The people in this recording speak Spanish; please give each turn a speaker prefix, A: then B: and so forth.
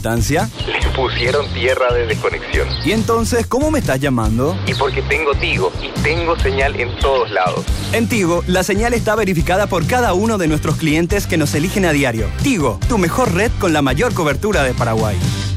A: distancia?
B: Les pusieron tierra de desconexión.
A: ¿Y entonces cómo me estás llamando?
B: Y porque tengo Tigo y tengo señal en todos lados.
A: En Tigo, la señal está verificada por cada uno de nuestros clientes que nos eligen a diario. Tigo, tu mejor red con la mayor cobertura de Paraguay.